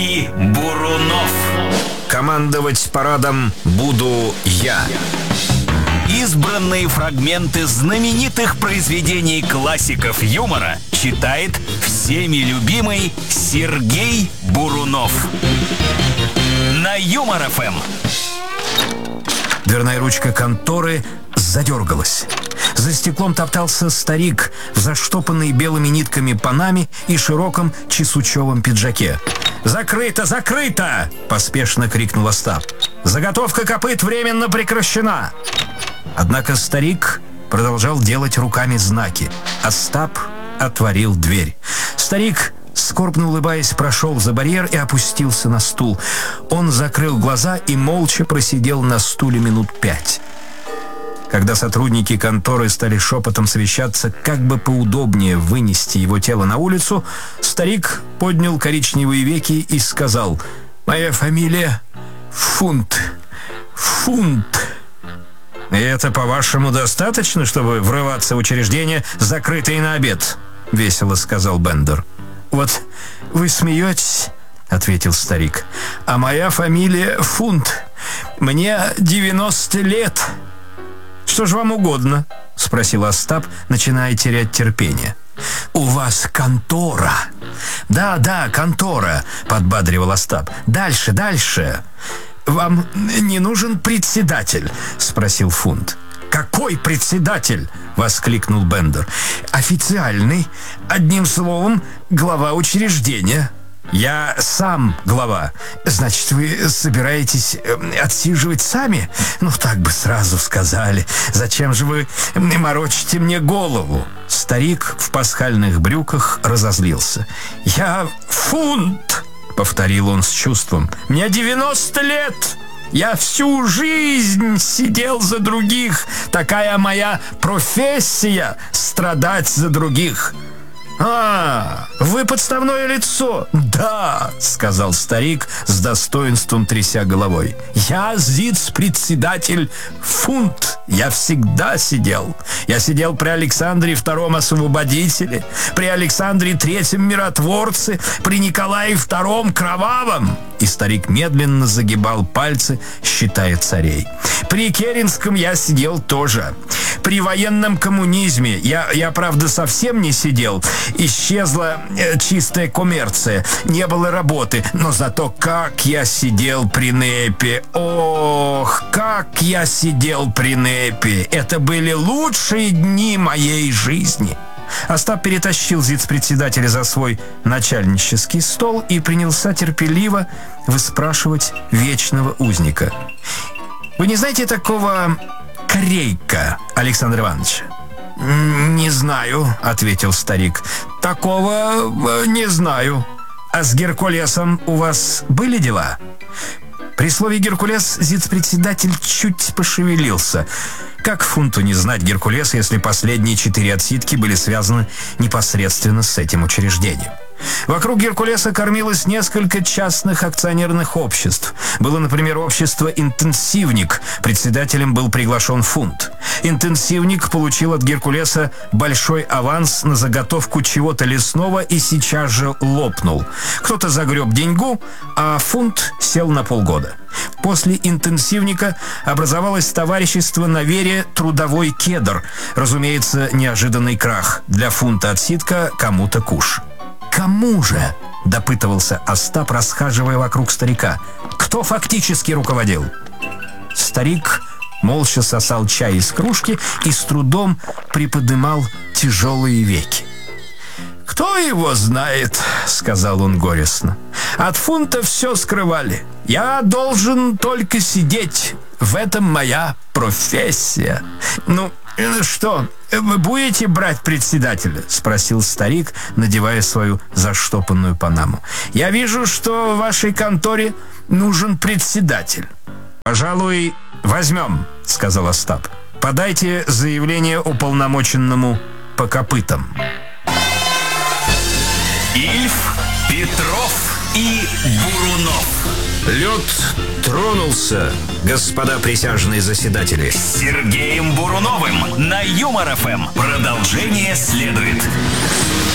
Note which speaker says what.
Speaker 1: и Бурунов.
Speaker 2: Командовать парадом буду я.
Speaker 1: Избранные фрагменты знаменитых произведений классиков юмора читает всеми любимый Сергей Бурунов. На Юмор-ФМ.
Speaker 2: Дверная ручка конторы задергалась. За стеклом топтался старик в заштопанной белыми нитками панаме и широком чесучевом пиджаке. «Закрыто! Закрыто!» — поспешно крикнул Остап. «Заготовка копыт временно прекращена!» Однако старик продолжал делать руками знаки. Остап отворил дверь. Старик, скорбно улыбаясь, прошел за барьер и опустился на стул. Он закрыл глаза и молча просидел на стуле минут 5. Когда сотрудники конторы стали шепотом совещаться, как бы поудобнее вынести его тело на улицу, старик поднял коричневые веки и сказал: «Моя фамилия Фунт. Фунт». «И это, по-вашему, достаточно, чтобы врываться в учреждения, закрытые на обед?» — весело сказал Бендер. «Вот вы смеетесь», — ответил старик, — «а моя фамилия Фунт. Мне 90 лет». «Что же вам угодно?» — спросил Остап, начиная терять терпение. «У вас контора». «Да, контора», — подбадривал Остап. «Дальше, дальше». «Вам не нужен председатель?» — спросил Фунт. «Какой председатель?» — воскликнул Бендер. «Официальный. Одним словом, глава учреждения». «Я сам глава». «Значит, вы собираетесь отсиживать сами?» «Ну, так бы сразу сказали. Зачем же вы морочите мне голову?» Старик в пасхальных брюках разозлился. «Я Фунт!» — повторил он с чувством. «Мне 90 лет! Я всю жизнь сидел за других. Такая моя профессия — страдать за других». «А, вы подставное лицо?» «Да», — сказал старик с достоинством, тряся головой. «Я зиц-председатель Фунт. Я всегда сидел. Я сидел при Александре II Освободителе, при Александре III Миротворце, при Николае II Кровавом». И старик медленно загибал пальцы, считая царей. «При Керенском я сидел тоже. При военном коммунизме я, правда, совсем не сидел. Исчезла чистая коммерция, не было работы. Но зато как я сидел при НЭПе! Ох, как я сидел при НЭПе! Это были лучшие дни моей жизни!» Остап перетащил зиц-председателя за свой начальнический стол и принялся терпеливо выспрашивать вечного узника. «Вы не знаете такого Корейка Александра Ивановича?» «Не знаю», — ответил старик. «Такого не знаю». «А с Геркулесом у вас были дела?» При слове «Геркулес» зиц-председатель чуть пошевелился. Как Фунту не знать Геркулеса, если последние 4 отсидки были связаны непосредственно с этим учреждением? Вокруг Геркулеса кормилось несколько частных акционерных обществ. Было, например, общество «Интенсивник». Председателем был приглашен Фунт. «Интенсивник» получил от Геркулеса большой аванс на заготовку чего-то лесного и сейчас же лопнул. Кто-то загреб деньгу, а Фунт сел на полгода. После «Интенсивника» образовалось товарищество на вере «Трудовой кедр». Разумеется, неожиданный крах. Для Фунта отсидка, кому-то куш. «Кому же?» — допытывался Остап, расхаживая вокруг старика. «Кто фактически руководил?» Старик молча сосал чай из кружки и с трудом приподнимал тяжелые веки. «Кто его знает?» — сказал он горестно. «От Фунта все скрывали. Я должен только сидеть. В этом моя профессия. Ну что, вы будете брать председателя?» — спросил старик, надевая свою заштопанную панаму. «Я вижу, что в вашей конторе нужен председатель». «Пожалуй, возьмем», — сказал Остап. «Подайте заявление уполномоченному по копытам».
Speaker 1: Ильф, Петров и Бурунов.
Speaker 2: Лед тронулся, господа присяжные заседатели.
Speaker 1: С Сергеем Буруновым на Юмор-ФМ. Продолжение следует.